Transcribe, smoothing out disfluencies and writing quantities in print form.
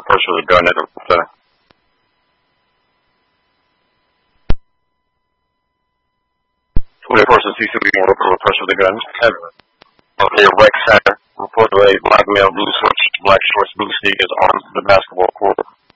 person with a gun at the 24th CCB worker with a person with a gun. Okay, Rex Hatter reportedly black male, blue shorts, black shorts, blue sneakers on the basketball court.